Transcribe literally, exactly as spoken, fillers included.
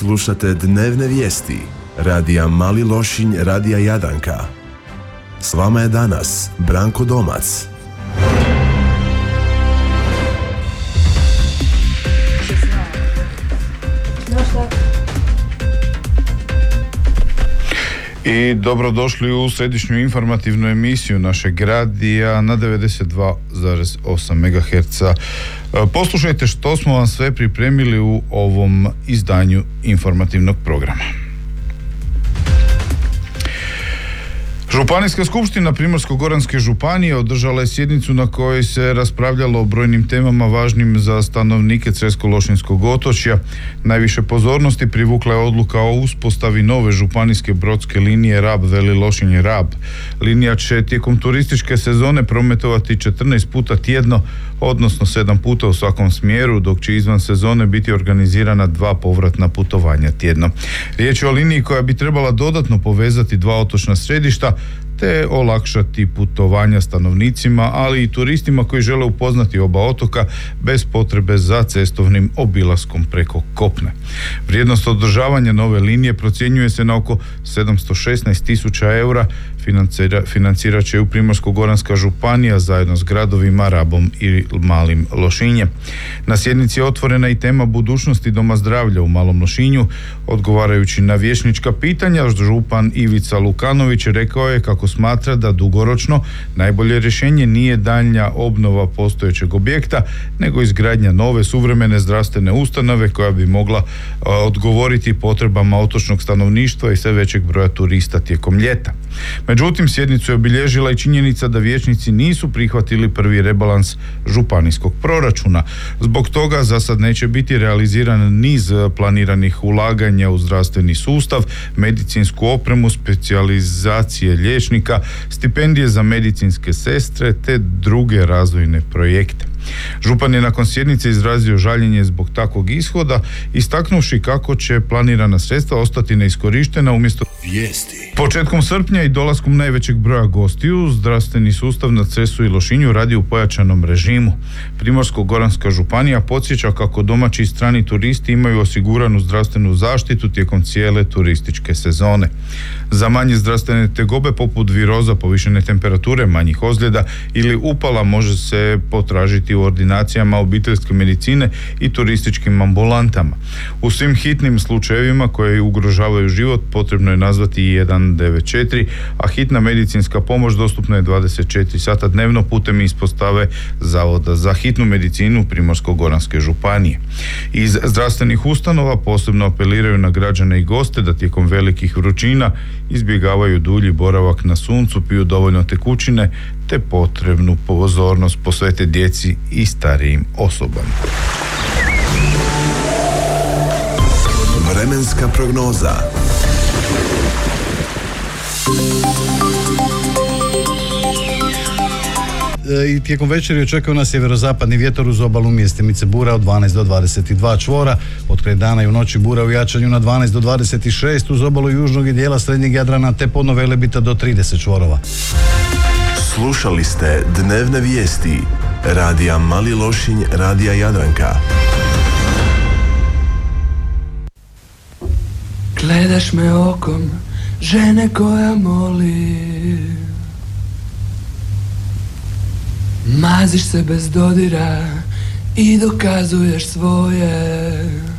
Slušate dnevne vijesti radija Mali Lošinj, radija Jadranka. S vama je danas Branko Domac. I dobrodošli u središnju informativnu emisiju našeg radija na devedeset dva zarez osam megaherca. Poslušajte što smo vam sve pripremili u ovom izdanju informativnog programa. Županijska skupština Primorsko-goranske županije održala je sjednicu na kojoj se raspravljalo o brojnim temama važnim za stanovnike Cresko-Lošinjskog otočja. Najviše pozornosti privukla je odluka o uspostavi nove županijske brodske linije Rab-Veli Lošinj-Rab. Linija će tijekom turističke sezone prometovati četrnaest puta tjedno, odnosno sedam puta u svakom smjeru, dok će izvan sezone biti organizirana dva povratna putovanja tjedno. Riječ je o liniji koja bi trebala dodatno povezati dva otočna središta te olakšati putovanja stanovnicima, ali i turistima koji žele upoznati oba otoka bez potrebe za cestovnim obilaskom preko kopna. Vrijednost održavanja nove linije procjenjuje se na oko sedamsto šesnaest tisuća eura. Financira, financirat će u Primorsko-goranska županija zajedno s gradovima Rabom i Malim Lošinjem. Na sjednici je otvorena i tema budućnosti Doma zdravlja u Malom Lošinju. Odgovarajući na vijećnička pitanja, župan Ivica Lukanović rekao je kako smatra da dugoročno najbolje rješenje nije daljnja obnova postojećeg objekta, nego izgradnja nove suvremene zdravstvene ustanove koja bi mogla a, odgovoriti potrebama otočnog stanovništva i sve većeg broja turista tijekom ljeta. Međutim, sjednicu je obilježila i činjenica da vijećnici nisu prihvatili prvi rebalans županijskog proračuna. Zbog toga za sad neće biti realiziran niz planiranih ulaganja u zdravstveni sustav, medicinsku opremu, specijalizacije liječnika, stipendije za medicinske sestre te druge razvojne projekte. Župan je nakon sjednice izrazio žaljenje zbog takvog ishoda, istaknuvši kako će planirana sredstva ostati neiskorištena umjesto vijesti. Početkom srpnja i dolaskom najvećeg broja gostiju, zdravstveni sustav na Cresu i Lošinju radi u pojačanom režimu. Primorsko-goranska županija podsjeća kako domaći i strani turisti imaju osiguranu zdravstvenu zaštitu tijekom cijele turističke sezone. Za manje zdravstvene tegobe poput viroza, povišene temperature, manjih ozljeda ili upala može se potražiti u ordinacijama obiteljske medicine i turističkim ambulantama. U svim hitnim slučajevima koje ugrožavaju život potrebno je nazvati jedan devet četiri, a hitna medicinska pomoć dostupna je dvadeset četiri sata dnevno putem ispostave Zavoda za hitnu medicinu Primorsko-goranske županije. Iz zdravstvenih ustanova posebno apeliraju na građane i goste da tijekom velikih vrućina izbjegavaju dulji boravak na suncu, piju dovoljno tekućine te potrebnu pozornost posvete djeci i starijim osobama. Vremenska prognoza. I tijekom večeri očekuje nas sjeverozapadni vjetar uz obalu mjestimice bura od dvanaest do dvadeset dva čvora. Potkraj dana i u noći bura u jačanju na dvanaest do dvadeset šest uz obalu južnog i dijela srednjeg Jadrana te podno Velebita do trideset čvorova. Slušali ste dnevne vijesti radija Mali Lošinj, radija Jadranka. Gledaš me okom žene koja moli, maziš se bez dodira i dokazuješ svoje.